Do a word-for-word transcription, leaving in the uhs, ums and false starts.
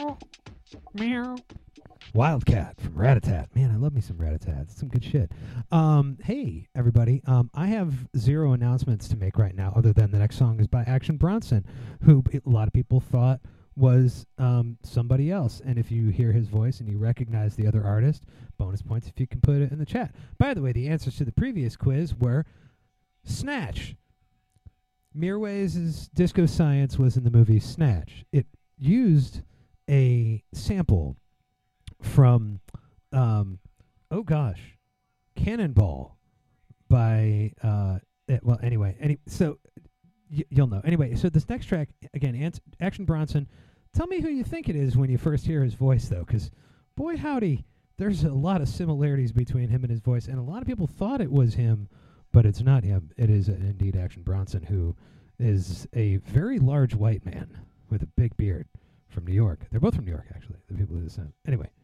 Meow. Wildcat from Rat-a-Tat. Man, I love me some Rat-a-Tat. It's some good shit. Um, hey, everybody. Um, I have zero announcements to make right now, other than the next song is by Action Bronson, who a lot of people thought was um, somebody else. And if you hear his voice and you recognize the other artist, bonus points if you can put it in the chat. By the way, the answers to the previous quiz were Snatch. Mirwais' Disco Science was in the movie Snatch. It used a sample from, um, oh gosh, Cannonball by, uh, it, well, anyway, any, so y- you'll know. Anyway, so this next track, again, Ant- Action Bronson, tell me who you think it is when you first hear his voice, though, because boy howdy, there's a lot of similarities between him and his voice, and a lot of people thought it was him, but it's not him. It is uh, indeed Action Bronson, who is a very large white man with a big beard from New York. They're both from New York, actually, the people who descend. Anyway.